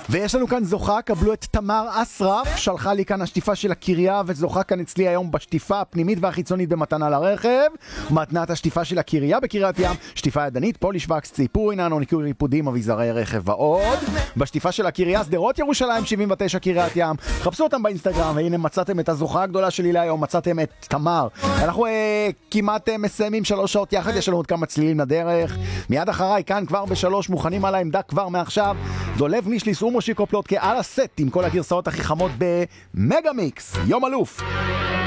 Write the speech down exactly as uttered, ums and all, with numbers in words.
ויש לנו כאן זוכה, קבלו את תמר אסרף, שלחה לי כאן השטיפה של הקריה, וזוכה כאן אצלי היום בשטיפה הפנימית והחיצונית במתנה לרכב. מתנת השטיפה של הקריה בקריית ים, שטיפה ידנית, פוליש וקס, ציפוי, ננו, ניקוי ריפודים, אביזרי רכב ועוד. בשטיפה של הקריה, שדרות ירושלים שבעים ותשע קריית ים. חפשו אותם באינסטגרם, והנה מצאתם את הזוכה הגדולה שלי להיום, מצאתם את תמר. אנחנו אה, כמעט אה, מסיימים שלוש שעות יחד, יש לנו עוד כמה צלילים לדרך. מיד אחריי, כאן כבר בשלוש, מוכנים על העמדה כבר מעכשיו. דולב נישליס ומושיקו פלוטקה על הסט עם כל הגרסאות הכי חמות במגה מיקס. יום אלוף.